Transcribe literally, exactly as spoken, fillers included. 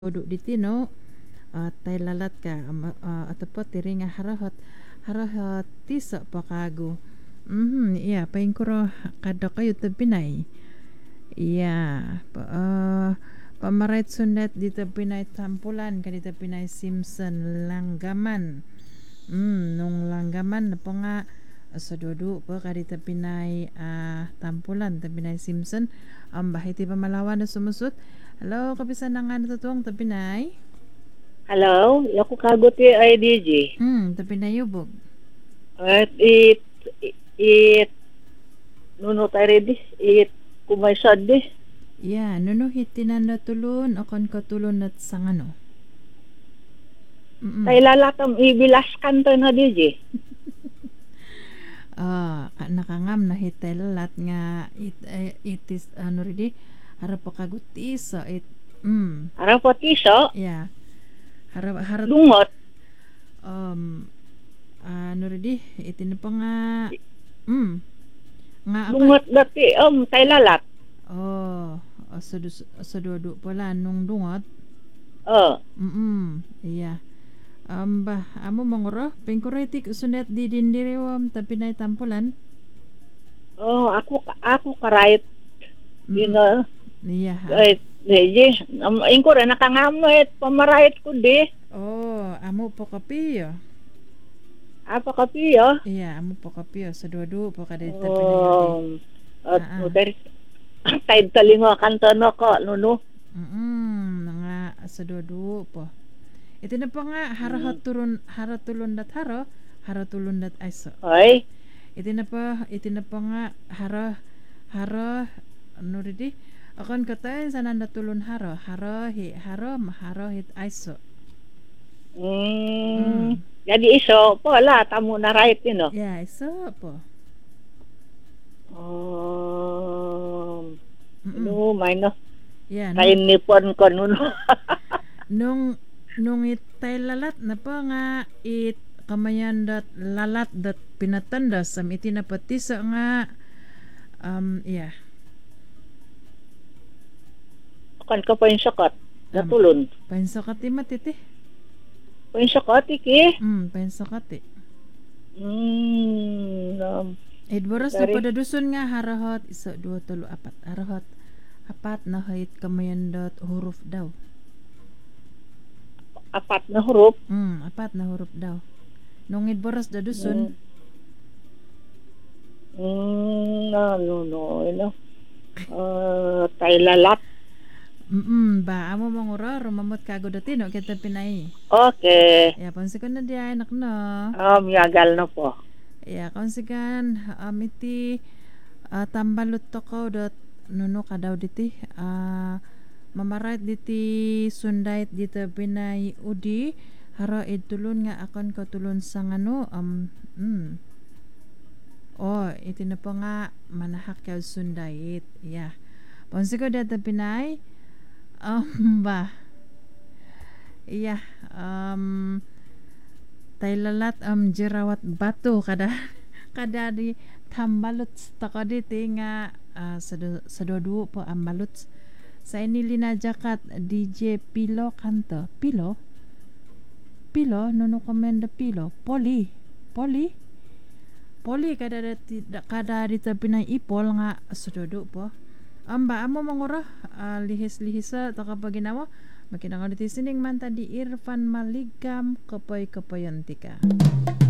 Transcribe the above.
Duduk di tino uh, tay lalat ka um, uh, ataupun tiringa harahat harahat tisa pakago. Mhm, iya paingkuro kada kayo tabinay. Iya, pa, uh, pamarait sundat di tabinay tampulan ka di tabinay Simpson langgaman. Hmm, nung langgaman na po nga sa dudu po ka di tabinay uh, tampulan tabinay Simpson ang bahiti pamalawan na sumusut. Hello, kapisan na nga natutuwang tabinay. Hello, yaku kagot ti I D G. Hmm, tabinay yubog. At it it nuno tayo di it kumaysad di. Yeah, nuno hitinan na tulon akon katulon at sangano. Mm. Tayo lalatam ibilas kanto na di G. Ah, ka nakangam na hitelat nga it eh, it is ano rin harap pakagutis so it mm Ara po tiso, yeah harap harap lungot, um ano rin itin pa nga mm nga akan lungot dati um tayo lalat. oh sa sa dudu pala nung dungot. Oh, Mm. Iya. Amba, amo mongoro, pengkoretik sunet di dindirewam tapi nay tampulan. oh aku aku karait Mm. dino Iya. ay di um, ingko ra nakangamit pamarait ko di. Oh, amo po kapiyo. Apa kapiyo? Iya, amo po kapiyo sa dudu po kada tapi nay yudi. Oh, at Ah. ah. tayo tayo talingo kanto no ko nuno. Mm, nga sa dudu po. Ito na pa nga harahat turun haratulun dat haro, haratulun dat aiso. Ay, Ito na pa, ito na pa nga hara hara ano rin akon katay sa nanda tulun haro, haro hi haro maharo hit aiso. mm, jadi iso po wala tamo na right yun no. Yeah, iso po. Um, Mm-mm. no, may no. Yeah, Kay nung, nipon ko nuno. nung nung itay lalat na pa nga it kamayan dat lalat dat pinatanda sa iti na pati sa nga um yeah. Kan ka pa yung sakot. Um, Natulon. Painso kati matiti. Pa yung sakot, iki. Mm, painso kati. Mm, um, Edboros na Dari- padaduson nga harahot isa dua tulo apat harahot apat na hait kamayan dat huruf daw. apat na huruf. Mm, apat na huruf daw. Nung idboros daduson, Mm, mm, ano, no, ano. Uh, tayo lalat. mm, ba amo mangura rumamot kago dati no kita pinay. Okay. Ya pansi ko na di ay anak no. Um, yagal na po. Ya konsikan um, iti uh, tambalot to ko dot nuno ka daw diti uh, mamarait diti sundait dito pinay udi haro idtulon nga akon katulon sa ngano um mm. Oh, iti na po nga manahak kaw sundait. Yeah. Ponsi ko dito pinay um ba. Yeah, um taylalat um jirawat batu kada kada di tambalot taka diti nga uh, sa sa dodu po ambalot sa ini linajakat D J Pilo kanto Pilo Pilo nuno komenda Pilo Poli Poli Poli kada dati kada dita pinay ipol nga sa dodu po amba amo mangura uh, lihis-lihisa taka paginawa makinang diti sining man di Irfan Maligam kapoy kapoyantika.